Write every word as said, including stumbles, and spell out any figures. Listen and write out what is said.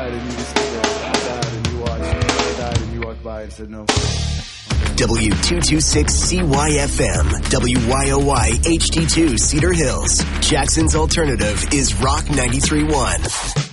died and you just stood there. I died and you watched. I died and you walked by and said no. W two twenty-six C Y F M, W Y O Y H D two Cedar Hills. Jackson's alternative is Rock ninety-three point one.